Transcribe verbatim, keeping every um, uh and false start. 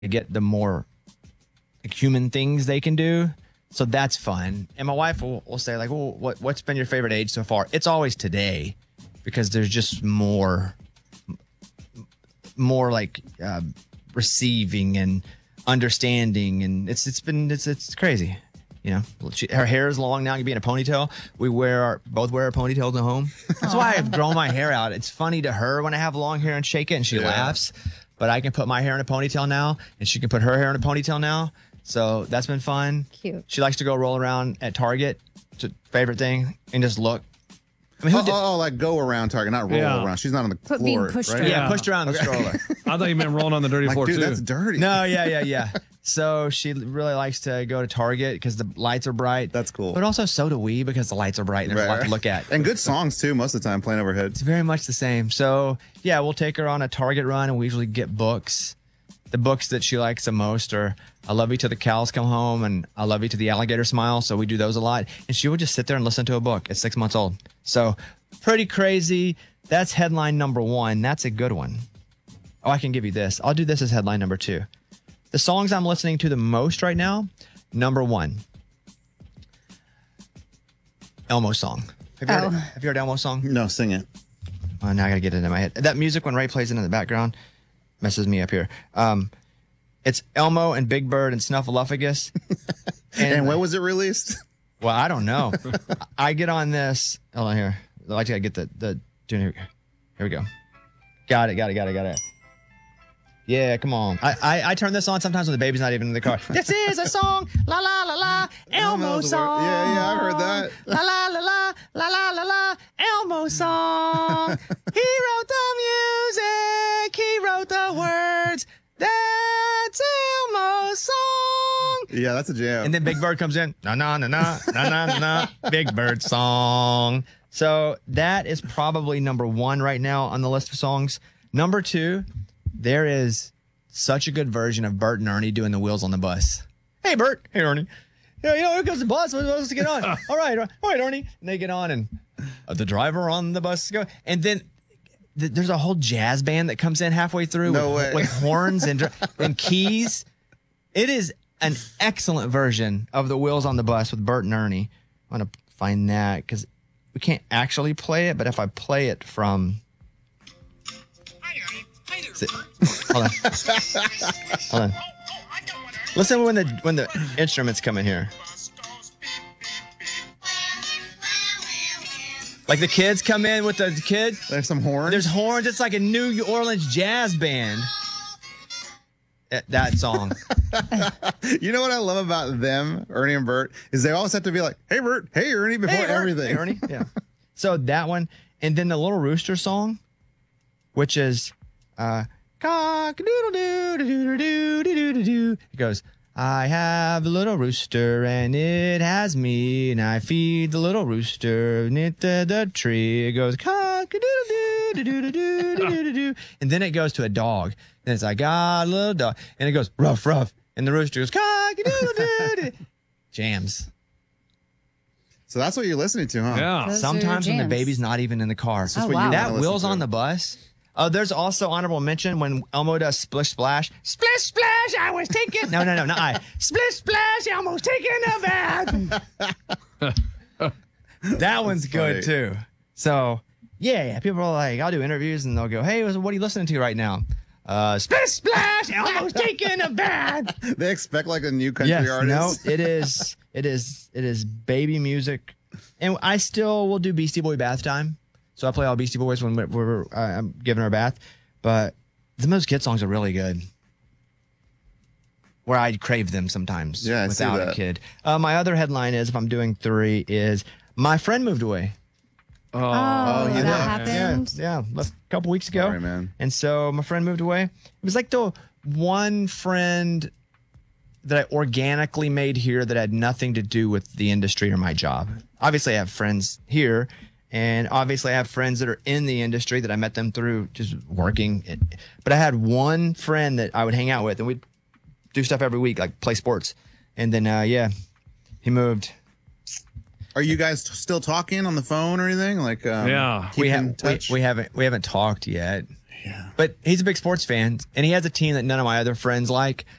to get the more like, human things they can do. So that's fun. And my wife will, will say, like, well, what, what's been your favorite age so far? It's always today because there's just more, more like uh, receiving and understanding. And it's it's been, it's it's crazy. You know, she, her hair is long now. You can be in a ponytail. We wear our, both wear our ponytails at home. That's why I've grown my hair out. It's funny to her when I have long hair and shake it and she yeah. laughs. But I can put my hair in a ponytail now and she can put her hair in a ponytail now. So that's been fun. Cute. She likes to go roll around at Target. It's a favorite thing. And just look. I mean, who oh, did- oh, like go around Target, not roll yeah. around. She's not on the Put floor, being pushed right? around. Yeah, pushed around the stroller. I thought you meant rolling on the dirty Like, floor dude, too. that's dirty. No, yeah, yeah, yeah. So she really likes to go to Target because the lights are bright. That's cool. But also so do we because the lights are bright and there's Right, a lot right. to look at. And good songs, too, most of the time, playing overhead. It's very much the same. So, yeah, we'll take her on a Target run and we usually get books. The books that she likes the most are I Love You Till the Cows Come Home and I Love You Till the Alligator Smile. So we do those a lot. And she will just sit there and listen to a book at six months old. So pretty crazy. That's headline number one. That's a good one. Oh, I can give you this. I'll do this as headline number two. The songs I'm listening to the most right now, number one, Elmo song. Have you, Oh. heard, have you heard Elmo song? No, sing it. Oh, now I gotta get it in my head. That music when Ray plays it in the background messes me up here. Um, it's Elmo and Big Bird and Snuffleupagus. And, and when was it released? Well, I don't know. I get on this. Hold on here. I like to get the the. Here we go. Got it. Got it. Got it. Got it. Yeah, come on. I, I I turn this on sometimes when the baby's not even in the car. This is a song, la la la la, Elmo song. Yeah, yeah, I heard that. La la la la, la la la la, Elmo song. He wrote the music, he wrote the words. That's Elmo's song. Yeah, that's a jam. And then Big Bird comes in. Na na na na na na na na. Big Bird song. So that is probably number one right now on the list of songs. Number two, there is such a good version of Bert and Ernie doing the Wheels on the Bus. Hey, Bert. Hey, Ernie. Yeah, you know, here comes the bus. We're supposed to get on. All right. All right, Ernie. And they get on and uh, the driver on the bus go. And then th- there's a whole jazz band that comes in halfway through No with, way. with horns and, dr- and keys. It is an excellent version of the Wheels on the Bus with Bert and Ernie. I'm going to find that because we can't actually play it, but if I play it from... Is it- Hold on. Hold on. Listen when the when the instruments come in here. Like the kids come in with the kid. There's some horns. There's horns. It's like a New Orleans jazz band. That- That song. You know what I love about them, Ernie and Bert, is they always have to be like, hey, Bert, hey, Ernie, before Hey, Ernie. everything. Hey, Ernie. Yeah. So that one, and then the Little Rooster song, which is uh, cock-a-doodle-doo-doo-doo-doo-doo-doo-doo. It goes, I have a little rooster and it has me and I feed the little rooster knit the, the tree. It goes cock-a-doodle-doo-doo-doo-doo-doo-doo. And then it goes to a dog. And it's I got a little dog. And it goes ruff, ruff. And the rooster goes cock-a-doodle-doo-doo. Jams. So that's what you're listening to, huh? Yeah. Those are Sometimes when the jams. baby's not even in the car. Oh, what wow. you That wanna Wheels listen on to. the Bus. Oh, there's also honorable mention when Elmo does Splish Splash. Splish Splash, I was taking. No, no, no, not I. Splish Splash, Elmo's taking a bath. That one's good funny. too. So, yeah, yeah, people are like, I'll do interviews and they'll go, hey, what are you listening to right now? Uh, Splish Splash, Elmo's taking a bath. They expect like a new country Yes, artist. no, it is, it is, it is baby music, and I still will do Beastie Boy bath time. So I play all Beastie Boys when we're, we're uh, I'm giving her a bath, but the most kid songs are really good. Where I crave them sometimes Yeah, I see without a that. kid. Uh, my other headline is, if I'm doing three, is my friend moved away. Oh, Oh, yeah. that Yeah, happened. Yeah, yeah, a couple weeks ago. Sorry, man. And so my friend moved away. It was like the one friend that I organically made here that had nothing to do with the industry or my job. Obviously, I have friends here, and obviously, I have friends that are in the industry that I met them through just working. But I had one friend that I would hang out with, and we'd do stuff every week, like play sports. And then, uh, yeah, he moved. Are you guys still talking on the phone or anything? Like, um, Yeah. keep We, in have, we, touch? we haven't we haven't talked yet. Yeah. But he's a big sports fan, and he has a team that none of my other friends like.